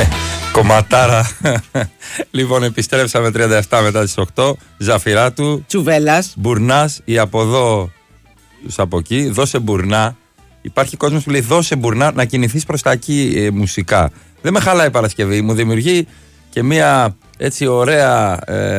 Κομματάρα. Λοιπόν, επιστρέψαμε 37 μετά τις 8. Ζαφυράτου, Τσουβέλλας, Μπουρνάς, ή από εδώ τους από εκεί. Δώσε μπουρνά. Υπάρχει κόσμος που λέει δώσε μπουρνά να κινηθείς προς τα εκεί μουσικά. Δεν με χαλάει η Παρασκευή. Μου δημιουργεί και μια έτσι ωραία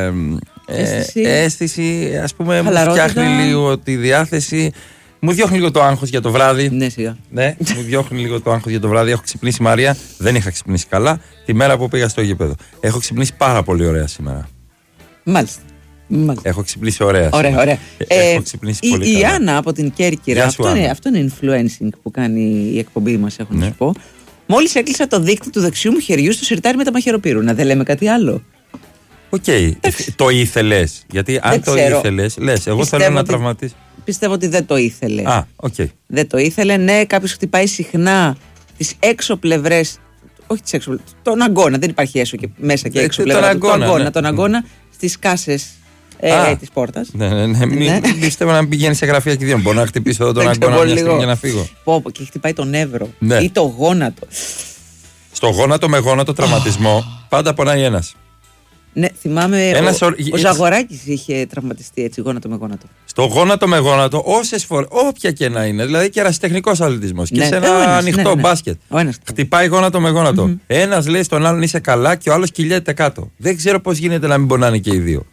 αίσθηση. Ας πούμε, μου φτιάχνει λίγο τη διάθεση. Μου διώχνει λίγο το άγχος για το βράδυ. Ναι, σιγά. Ναι, μου διώχνει λίγο το άγχος για το βράδυ. Έχω ξυπνήσει, Μαρία. Δεν είχα ξυπνήσει καλά τη μέρα που πήγα στο γήπεδο. Έχω ξυπνήσει πάρα πολύ ωραία σήμερα. Μάλιστα. Έχω ξυπνήσει ωραία. Ωραία. Έχω ξυπνήσει πολύ καλά. Η Άννα από την Κέρκυρα, αυτό είναι influencing που κάνει η εκπομπή μας, έχω να σου πω. Μόλις έκλεισα το δείκτη του δεξιού μου χεριού στο σιρτάρι με τα μαχαιροπύρουνα. Δεν λέμε κάτι άλλο. Οκ. Το ήθελες. Γιατί αν το ήθελες, λες, εγώ θέλω να τραυματίσω. Πιστεύω ότι δεν το ήθελε. Δεν το ήθελε. Ναι, κάποιος χτυπάει συχνά τις έξω πλευρές. Όχι τις έξω πλευρές. Τον αγκώνα. Δεν υπάρχει έσω και μέσα και έξω πλευρά. Τον αγκώνα στις κάσες της πόρτας. Ναι. Πιστεύω να μην πηγαίνει σε γραφεία και δύο. Μπορώ να χτυπήσω εδώ τον αγκώνα μια στιγμή για να φύγω. Και χτυπάει τον εύρο ή το γόνατο. Στο γόνατο με γόνατο τραυματισμό πάντα πονάει ένας. Ναι, θυμάμαι ο Ζαγοράκης είχε τραυματιστεί έτσι γόνατο με γόνατο. Στο γόνατο με γόνατο, όσες φορές, όποια και να είναι, δηλαδή και ερασιτεχνικός αθλητισμός και σε ένα ανοιχτό μπάσκετ. Χτυπάει γόνατο με γόνατο. Ένας λέει στον άλλον είσαι καλά και ο άλλος κυλιέται κάτω. Δεν ξέρω πώς γίνεται να μην πονάνε και οι δύο.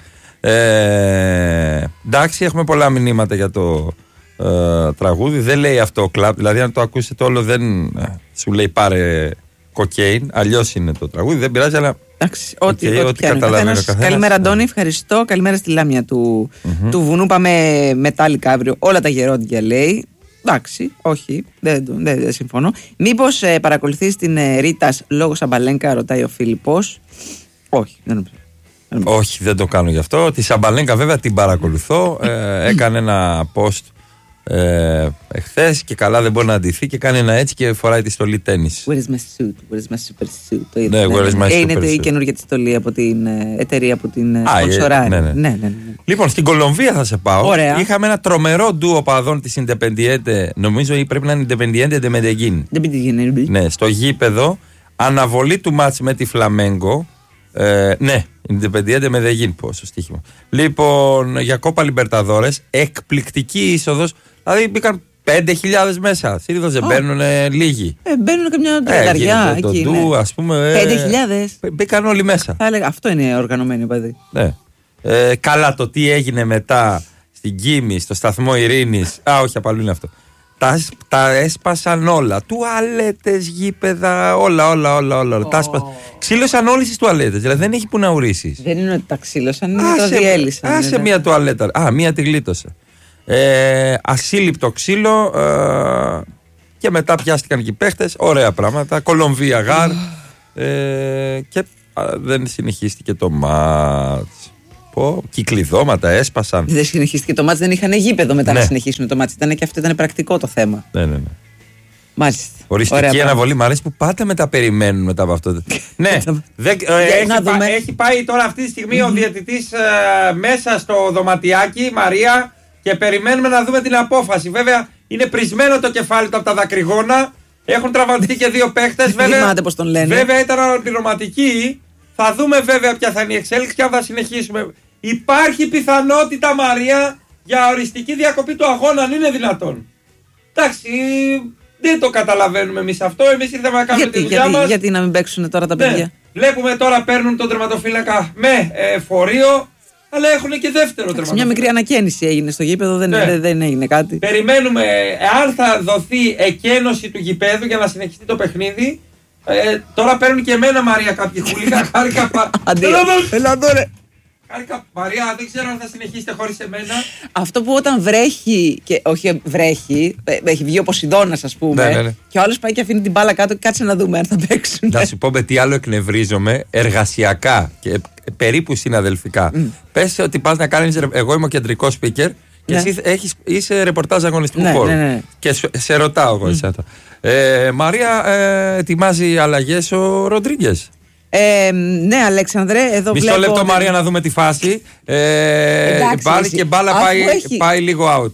Εντάξει, έχουμε πολλά μηνύματα για το τραγούδι. Δεν λέει αυτό ο κλαμπ, δηλαδή αν το ακούσετε όλο δεν σου λέει πάρε κοκέιν, αλλιώς είναι το τραγούδι, δεν πειράζει, αλλά ό,τι καταλαβαίνει. Καλημέρα Αντώνη, ευχαριστώ. Καλημέρα στη Λάμια του βουνού. Πάμε μετάλλικα αύριο. Όλα τα γερόντια λέει. Εντάξει, όχι, δεν συμφωνώ. Μήπως παρακολουθείς την Ρίτας λόγω Σαμπαλένκα, ρωτάει ο Φίλιππος. Όχι, δεν νομίζω. Όχι, δεν το κάνω γι' αυτό. Τη Σαμπαλένκα βέβαια την παρακολουθώ. Έκανε ένα post εχθές και καλά δεν μπορεί να αντιθεί και κάνει ένα έτσι και φοράει τη στολή τένις. Where is my suit, where is my super suit. Ναι, where is my super suit. Είναι η καινούργια τη στολή από την εταιρεία που την σπονσοράρει. Ναι. Λοιπόν, στην Κολομβία θα σε πάω. Ωραία. Είχαμε ένα τρομερό ντουο οπαδών της Independiente, νομίζω πρέπει να είναι Independiente de Medellín. Ναι, στο γήπεδο, αναβολή του μάτς με τη Φλαμέγκο. Ναι, Independiente Medellín, πόσο στοίχημα. Λοιπόν, για Κόπα Λιμπερταδόρες, εκπληκτική είσοδος. Δηλαδή μπήκαν 5.000 μέσα. Συνήθως δεν μπαίνουν λίγοι. Μπαίνουν καμιά τριανταριά εκεί. Ντου, ας πούμε. 5.000. Μπήκαν όλοι μέσα. Θα έλεγα, αυτό είναι οργανωμένο παιδί. Ναι. Καλά, το τι έγινε μετά στην Κίμη, στο σταθμό Ειρήνης. Όχι, απαλού είναι αυτό. Τα έσπασαν όλα. Τουαλέτες, γήπεδα, όλα. Ξύλωσαν όλες τις τουαλέτες. Δηλαδή δεν έχει που να ουρίσεις. Δεν είναι ότι τα ξύλωσαν, είναι ότι τα διέλυσαν. Άσε μια τουαλέτα. Μία τη γλίτωσε. Ασύλληπτο ξύλο. Και μετά πιάστηκαν και οι παίχτες. Ωραία πράγματα. Κολομβία γάρ. Και δεν συνεχίστηκε το μάτς. Κυκλειδώματα έσπασαν. Δεν συνεχίστηκε το μάτς, δεν είχαν γήπεδο μετά να συνεχίσουν το μάτς. Ήταν και αυτό, ήταν πρακτικό το θέμα. Ναι. Μάλιστα. Οριστική αναβολή, μου αρέσει που πάντα μετά περιμένουν μετά από αυτό. Ναι, έχει πάει τώρα αυτή τη στιγμή ο διαιτητής μέσα στο δωματιάκι, Μαρία, και περιμένουμε να δούμε την απόφαση. Βέβαια είναι πρισμένο το κεφάλι του από τα δακρυγόνα. Έχουν τραυματιστεί και δύο παίχτες. Βέβαια ήταν ολοκληρωματική. Θα δούμε βέβαια ποια θα είναι η εξέλιξη και αν θα συνεχίσουμε. Υπάρχει πιθανότητα, Μαρία, για οριστική διακοπή του αγώνα, αν είναι δυνατόν. Εντάξει, δεν το καταλαβαίνουμε εμείς αυτό. Εμείς ήρθαμε να κάνουμε τη δουλειά μας. Γιατί να μην παίξουν τώρα τα παιδιά. Βλέπουμε τώρα παίρνουν τον τερματοφύλακα με φορείο, αλλά έχουν και δεύτερο τερματοφύλακα. Μια μικρή ανακαίνιση έγινε στο γήπεδο, δεν έγινε κάτι. Περιμένουμε αν θα δοθεί εκένωση του γηπέδου για να συνεχιστεί το παιχνίδι. Τώρα παίρνουν και εμένα, Μαρία, κάποιοι χούλικα. Χάρηκα. Έλα τώρα. Χάρηκα, Μαρία, δεν ξέρω αν θα συνεχίσετε χωρίς εμένα. Αυτό που όταν βρέχει, και όχι βρέχει, έχει βγει ο Ποσειδώνας, ας πούμε, και ο άλλος πάει και αφήνει την μπάλα κάτω και κάτσε να δούμε αν θα παίξουν. Να σου πω με τι άλλο εκνευρίζομαι εργασιακά και περίπου συναδελφικά. Πες ότι πας να κάνεις. Εγώ είμαι ο κεντρικός speaker και εσύ είσαι ρεπορτάζ αγωνιστικού χώρου. Και σε ρωτάω εγώ εσένα. Μαρία, ετοιμάζει αλλαγές ο Ροντρίγκες. Ναι, Αλέξανδρε, εδώ μισό βλέπω. Μισό λεπτό, Μαρία, να δούμε τη φάση. Πάλι και μπάλα πάει λίγο out.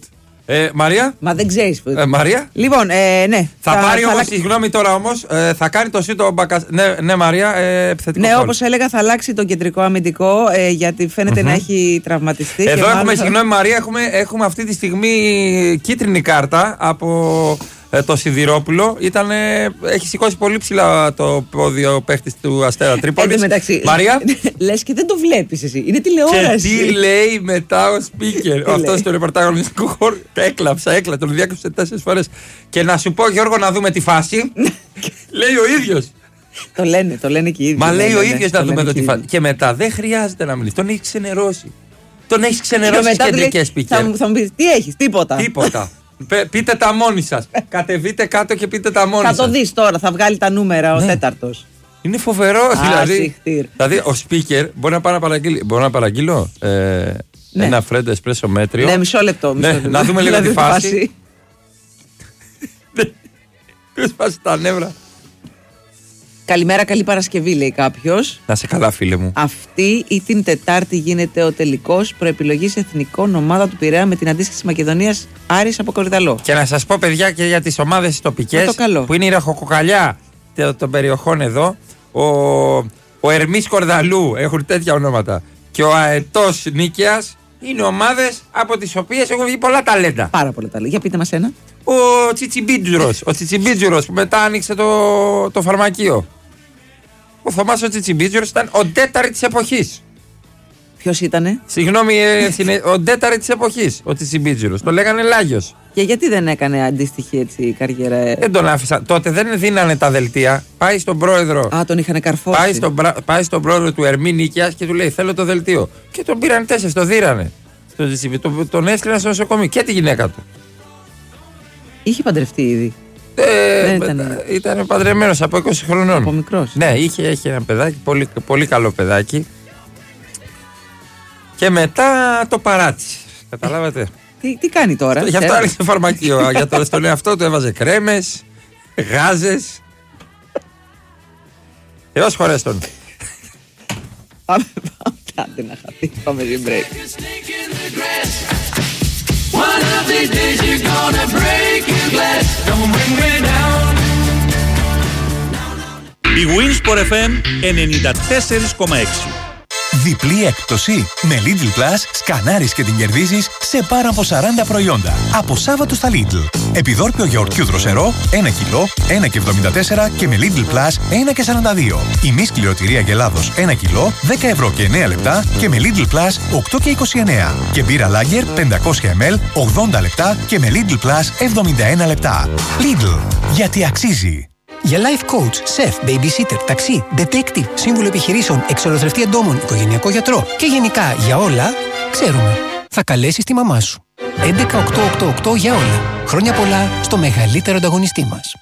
Μαρία. Μα δεν ξέρεις. Μαρία. Λοιπόν, ναι. Θα πάρει όμως, συγγνώμη τώρα όμως, θα κάνει το σύντο Μπακασέτα. Ναι, Μαρία, επιθετικό. Ναι, όπως έλεγα, θα αλλάξει το κεντρικό αμυντικό γιατί φαίνεται να έχει τραυματιστεί. Εδώ έχουμε, συγγνώμη Μαρία, έχουμε αυτή τη στιγμή κίτρινη κάρτα από το Σιδηρόπουλο. Έχει σηκώσει πολύ ψηλά το πόδι ο παίχτης του Αστέρα Τρίπολης. Μαρία. Λες και δεν το βλέπεις εσύ. Είναι τηλεόραση. Και τι λέει μετά ο speaker. Αυτό στο ρεπορτάζ αγωνιστικού χώρου. Έκλαψα, τον διάκοψε 4 φορές. Και να σου πω, Γιώργο, να δούμε τη φάση. Λέει ο ίδιος. Το λένε και οι ίδιοι. Μα λέει ο ίδιος να δούμε τη φάση. Και μετά δεν χρειάζεται να μιλήσει. Τον έχει ξενερώσει. Τον έχει ξενερώσει στις κεντρικές speaker. Θα μου πει, τι έχει, τίποτα. Πείτε τα μόνοι σας. Κατεβείτε κάτω και πείτε τα μόνοι σας. Θα το δεις τώρα, θα βγάλει τα νούμερα ο τέταρτος. Είναι φοβερό, δηλαδή ο speaker μπορεί να πάει να παραγγείλω ένα φρέντο εσπρέσο μέτριο. Ναι, μισό λεπτό. Να δούμε λίγο τη φάση. Ποιος σπάσει τα νεύρα. Καλημέρα, καλή Παρασκευή, λέει κάποιος. Να σε καλά, φίλε μου. Αυτή ή την Τετάρτη γίνεται ο τελικός προεπιλογής εθνικών ομάδα του Πειραιά με την αντίστοιχη Μακεδονίας Άρης από Κορυδαλό. Και να σας πω, παιδιά, και για τις ομάδες τοπικές που είναι η ραχοκοκαλιά των περιοχών εδώ, ο Ερμής Κορδαλού, έχουν τέτοια ονόματα, και ο Αετός Νίκαιας είναι ομάδες από τις οποίες έχουν βγει πολλά ταλέντα. Πάρα πολλά ταλέντα. Για πείτε μας ένα. Ο Τσιτσιμπίτζουρος που μετά άνοιξε το φαρμακείο. Ο Θωμάς ο Τσιτσιμπίτζουρος ήταν ο Ντέταρη της εποχής. Ποιος ήτανε? Συγγνώμη, ο Ντέταρη της εποχής, ο Τσιτσιμπίτζουρος. Το λέγανε Λάγιος. Και γιατί δεν έκανε αντίστοιχη έτσι καριέρα? Δεν τον άφησαν. Τότε δεν δίνανε τα δελτία. Πάει στον πρόεδρο. Τον είχαν καρφώσει. Πάει στον πρόεδρο του Ερμή Νίκαιας και του λέει: θέλω το δελτίο. Και τον πήραν 4, το δίρανε. Τον έστειλαν στο νοσοκομείο και τη γυναίκα του. Είχε παντρευτεί ήδη. Ήταν παντρεμένος από 20 χρονών. Από μικρός. Ναι, είχε ένα παιδάκι, πολύ, πολύ καλό παιδάκι. Και μετά το παράτησε. Καταλάβατε. Τι κάνει τώρα? Γι' αυτό άρχισε φαρμακείο. Για το στον εαυτό του έβαζε κρέμες, γάζες. Έως χωρές τον. Πάμε, κάντε να χαθεί. Πάμε για break. One of these days you're gonna break your glass. Don't bring me down. Η Winsport FM 94,6. Διπλή έκπτωση. Με Lidl Plus σκανάρεις και την κερδίζεις σε πάρα από 40 προϊόντα. Από Σάββατο στα Lidl. Επιδόρπιο γιαουρτιού δροσερό 1 κιλό, 1,74 και με Lidl Plus 1,42. Ημίσκυλη οτηρία Γελάδος 1 κιλό, 10 ευρώ και 9 λεπτά και με Lidl Plus 8,29. Και μπύρα Lager 500 ml 80 λεπτά και με Lidl Plus 71 λεπτά. Lidl. Γιατί αξίζει. Για life coach, chef, babysitter, ταξί, detective, σύμβουλο επιχειρήσεων, εξολοθρευτή εντόμων, οικογενειακό γιατρό και γενικά για όλα, ξέρουμε. Θα καλέσεις τη μαμά σου. 11888 για όλα. Χρόνια πολλά στο μεγαλύτερο ανταγωνιστή μας.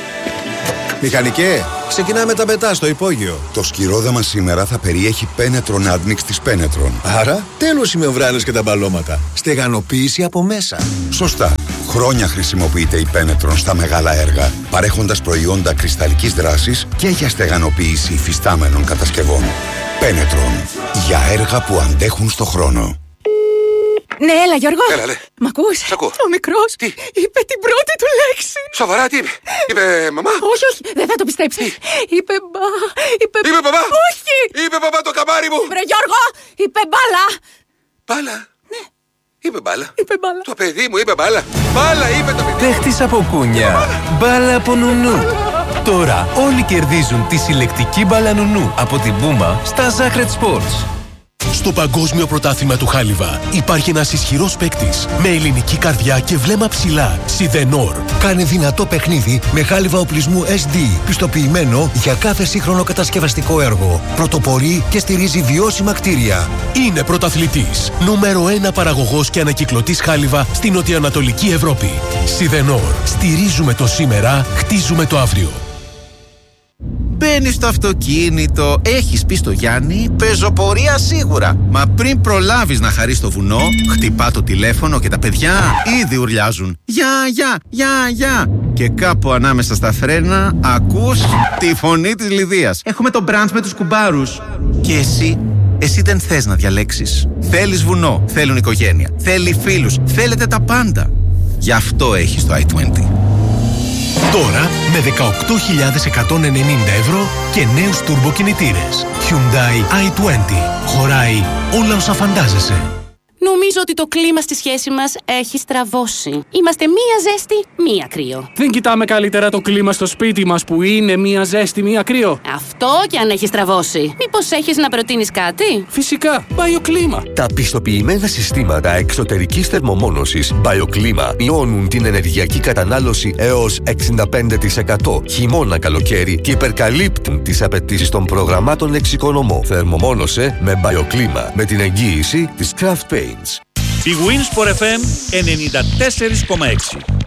Μηχανικέ, ξεκινάμε τα πετά στο υπόγειο. Το σκυρόδεμα σήμερα θα περιέχει Penetron Admix της Penetron. Άρα, τέλος οι μεμβράνες και τα μπαλώματα. Στεγανοποίηση από μέσα. Σωστά. Χρόνια χρησιμοποιείται η Penetron στα μεγάλα έργα, παρέχοντας προϊόντα κρυσταλλικής δράσης και για στεγανοποίηση υφιστάμενων κατασκευών. Penetron. Για έργα που αντέχουν στο χρόνο. Ναι, έλα Γιώργο. Έλα, λέ. Μ' ακούς? Σ' ακούω. Ο μικρός Τι? είπε την πρώτη του λέξη. Σοβαρά, τι είπε? Είπε μαμά? Όχι, δεν θα το πιστέψει. Είπε μπαμπά? Όχι. Είπε μπαμπά το καμάρι μου. Βρε Γιώργο, είπε μπάλα. Μπάλα? Ναι. Είπε μπάλα. Είπε μπάλα. Το παιδί μου είπε μπάλα. Μπάλα είπε το παιδί. Παίχτης από κούνια. Μπάλα από νουνού. Τώρα όλοι κερδίζουν τη συλλεκτική μπάλα νουνού από την Puma στα Zacred Sports. Στο Παγκόσμιο Πρωτάθλημα του Χάλιβα υπάρχει ένας ισχυρός παίκτης με ελληνική καρδιά και βλέμμα ψηλά. Σιδενόρ. Κάνε δυνατό παιχνίδι με χάλιβα οπλισμού SD, πιστοποιημένο για κάθε σύγχρονο κατασκευαστικό έργο. Πρωτοπορεί και στηρίζει βιώσιμα κτίρια. Είναι πρωταθλητής. Νούμερο 1 παραγωγός και ανακυκλωτής χάλιβα στην νοτιοανατολική Ευρώπη. Σιδενόρ. Στηρίζουμε το σήμερα, χτίζουμε το αύριο. Μπαίνεις στο αυτοκίνητο, έχεις πει στο Γιάννη, πεζοπορία σίγουρα. Μα πριν προλάβεις να χαρείς το βουνό, χτυπά το τηλέφωνο και τα παιδιά ήδη ουρλιάζουν. Γεια. Και κάπου ανάμεσα στα φρένα ακούς τη φωνή της Λιδίας. Έχουμε το μπραντς με τους κουμπάρους. Και εσύ δεν θες να διαλέξεις. Θέλεις βουνό, θέλουν οικογένεια, θέλει φίλους, θέλετε τα πάντα. Γι' αυτό έχεις το i20. Τώρα με 18.190 ευρώ και νέους τουρμποκινητήρες. Hyundai i20. Χωράει όλα όσα φαντάζεσαι. Νομίζω ότι το κλίμα στη σχέση μας έχει στραβώσει. Είμαστε μία ζέστη, μία κρύο. Δεν κοιτάμε καλύτερα το κλίμα στο σπίτι μας που είναι μία ζέστη, μία κρύο? Αυτό και αν έχει στραβώσει. Μήπως έχεις να προτείνεις κάτι? Φυσικά, BioClima. Τα πιστοποιημένα συστήματα εξωτερικής θερμομόνωσης BioClima μειώνουν την ενεργειακή κατανάλωση έως 65% χειμώνα-καλοκαίρι και υπερκαλύπτουν τις απαιτήσεις των προγραμμάτων εξοικονομώ. Θερμομόνωσε με BioClima με την εγγύηση της Craft Paints. Η Wins for FM 94,6.